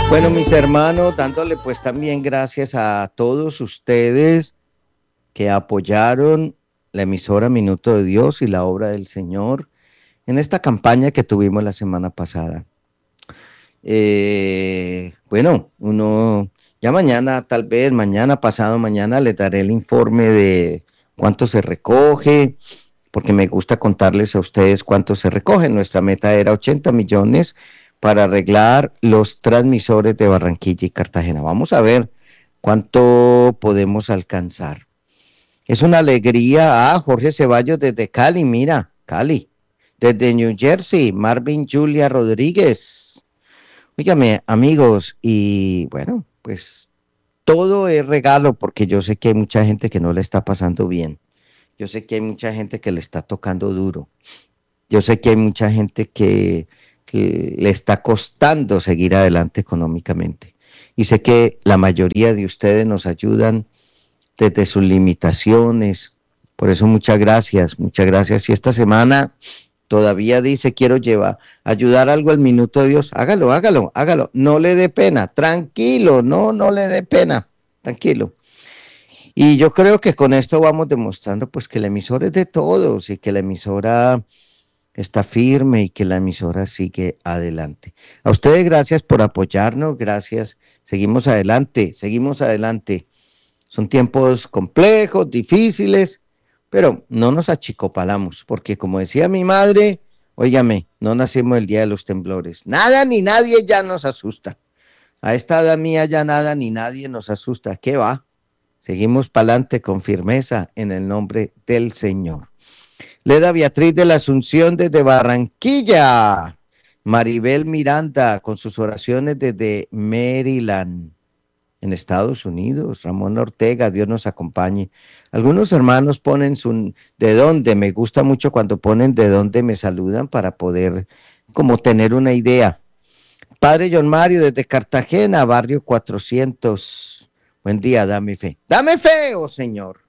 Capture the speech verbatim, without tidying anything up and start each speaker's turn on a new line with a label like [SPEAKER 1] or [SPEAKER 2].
[SPEAKER 1] Bueno, mis hermanos, dándole pues también gracias a todos ustedes que apoyaron la emisora Minuto de Dios y la obra del Señor en esta campaña que tuvimos la semana pasada. Eh, bueno, uno ya mañana, tal vez mañana, pasado mañana, les daré el informe de cuánto se recoge, porque me gusta contarles a ustedes cuánto se recoge. Nuestra meta era ochenta millones para arreglar los transmisores de Barranquilla y Cartagena. Vamos a ver cuánto podemos alcanzar. Es una alegría. Ah, Jorge Ceballos desde Cali, mira, Cali. Desde New Jersey, Marvin Julia Rodríguez. Óigame, amigos, y bueno, pues todo es regalo porque yo sé que hay mucha gente que no le está pasando bien. Yo sé que hay mucha gente que le está tocando duro. Yo sé que hay mucha gente que, que le está costando seguir adelante económicamente. Y sé que la mayoría de ustedes nos ayudan desde sus limitaciones. Por eso muchas gracias, muchas gracias. Y esta semana todavía dice, quiero llevar, ayudar algo al minuto de Dios, hágalo, hágalo, hágalo. No le dé pena, tranquilo, no, no le dé pena, tranquilo. Y yo creo que con esto vamos demostrando pues que la emisora es de todos y que la emisora está firme y que la emisora sigue adelante. A ustedes gracias por apoyarnos, gracias. Seguimos adelante, seguimos adelante. Son tiempos complejos, difíciles, pero no nos achicopalamos, porque como decía mi madre, óigame, no nacimos el día de los temblores. Nada ni nadie ya nos asusta. A esta edad mía ya nada ni nadie nos asusta. ¿Qué va? Seguimos para adelante con firmeza en el nombre del Señor. Leda Beatriz de la Asunción desde Barranquilla. Maribel Miranda con sus oraciones desde Maryland, en Estados Unidos. Ramón Ortega, Dios nos acompañe. Algunos hermanos ponen su de dónde. Me gusta mucho cuando ponen de dónde me saludan para poder como tener una idea. Padre John Mario desde Cartagena, barrio cuatrocientos. Buen día, dame fe. Dame fe, oh Señor.